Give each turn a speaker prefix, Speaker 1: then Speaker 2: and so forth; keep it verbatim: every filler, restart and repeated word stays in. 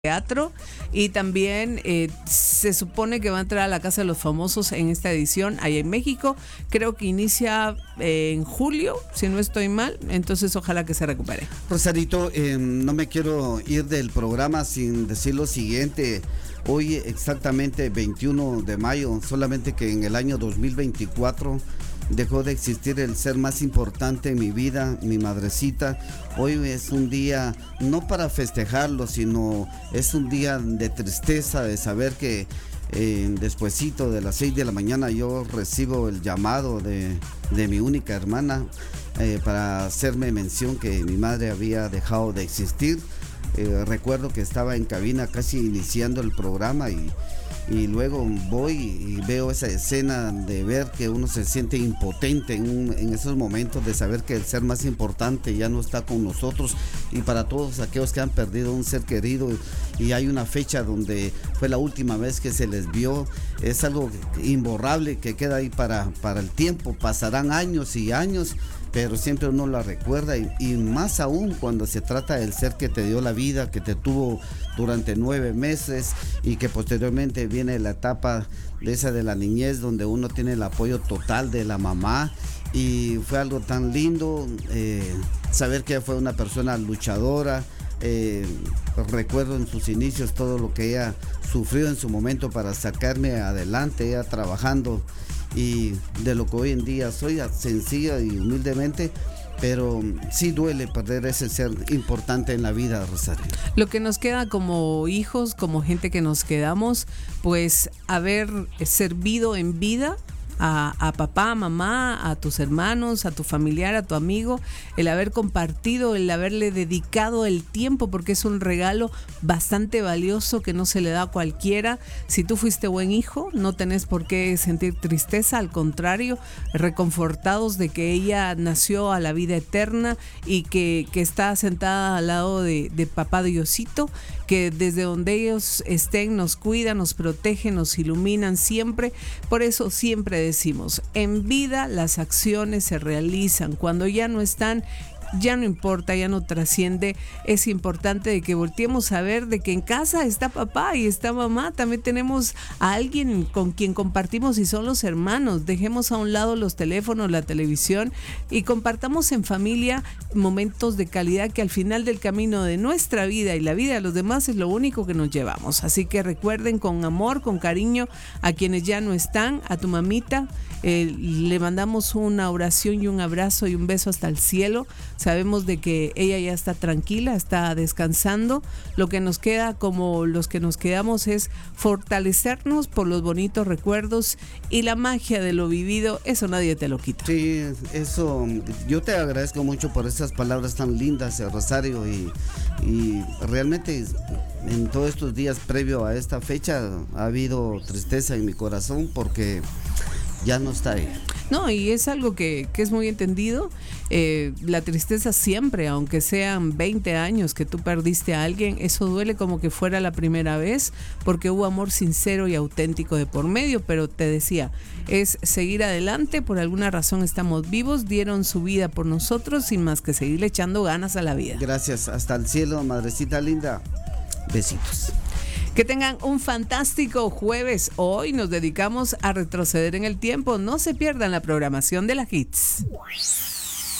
Speaker 1: teatro y también eh, se supone que va a entrar a la Casa de los Famosos en esta edición allá en México. Creo que inicia eh, en julio, si no estoy mal, entonces ojalá que se recupere.
Speaker 2: Rosarito, eh, no me quiero ir del programa sin decir lo siguiente. Hoy exactamente veintiuno de mayo, solamente que en el año dos mil veinticuatro dejó de existir el ser más importante en mi vida, mi madrecita. Hoy es un día no para festejarlo, sino es un día de tristeza, de saber que eh, despuesito de las seis de la mañana yo recibo el llamado de, de mi única hermana eh, para hacerme mención que mi madre había dejado de existir. Eh, recuerdo que estaba en cabina casi iniciando el programa y Y luego voy y veo esa escena de ver que uno se siente impotente en, un, en esos momentos de saber que el ser más importante ya no está con nosotros. Y para todos aquellos que han perdido un ser querido y hay una fecha donde fue la última vez que se les vio, es algo imborrable que queda ahí para, para el tiempo. Pasarán años y años, pero siempre uno la recuerda y, y más aún cuando se trata del ser que te dio la vida, que te tuvo durante nueve meses y que posteriormente viene la etapa de esa de la niñez donde uno tiene el apoyo total de la mamá. Y fue algo tan lindo eh, saber que fue una persona luchadora. Eh, recuerdo en sus inicios todo lo que ella sufrió en su momento para sacarme adelante, ella trabajando, y de lo que hoy en día soy, sencilla y humildemente, pero sí duele perder ese ser importante en la vida, Rosario.
Speaker 1: Lo que nos queda como hijos, como gente que nos quedamos, pues haber servido en vida A, a papá, mamá, a tus hermanos, a tu familiar, a tu amigo, el haber compartido, el haberle dedicado el tiempo, porque es un regalo bastante valioso que no se le da a cualquiera. Si tú fuiste buen hijo, no tenés por qué sentir tristeza, al contrario, reconfortados de que ella nació a la vida eterna y que, que está sentada al lado de, de papá Diosito, que desde donde ellos estén nos cuidan, nos protegen, nos iluminan siempre. Por eso siempre decimos, en vida las acciones se realizan, cuando ya no están, ya no importa, ya no trasciende. Es importante de que volteemos a ver de que en casa está papá y está mamá, también tenemos a alguien con quien compartimos y son los hermanos. Dejemos a un lado los teléfonos, la televisión y compartamos en familia momentos de calidad que al final del camino de nuestra vida y la vida de los demás es lo único que nos llevamos. Así que recuerden con amor, con cariño a quienes ya no están, a tu mamita, eh, le mandamos una oración y un abrazo y un beso hasta el cielo. Sabemos de que ella ya está tranquila, está descansando. Lo que nos queda, como los que nos quedamos, es fortalecernos por los bonitos recuerdos y la magia de lo vivido. Eso nadie te lo quita.
Speaker 2: Sí, eso, yo te agradezco mucho por esas palabras tan lindas, Rosario, y, y realmente en todos estos días previo a esta fecha ha habido tristeza en mi corazón porque ya no está ella.
Speaker 1: No, y es algo que, que es muy entendido. Eh, la tristeza siempre, aunque sean veinte años que tú perdiste a alguien, eso duele como que fuera la primera vez, porque hubo amor sincero y auténtico de por medio. Pero te decía, es seguir adelante, por alguna razón estamos vivos, dieron su vida por nosotros, sin más que seguirle echando ganas a la vida.
Speaker 2: Gracias, hasta el cielo, madrecita linda. Besitos.
Speaker 1: Que tengan un fantástico jueves. Hoy nos dedicamos a retroceder en el tiempo. No se pierdan la programación de la Hits.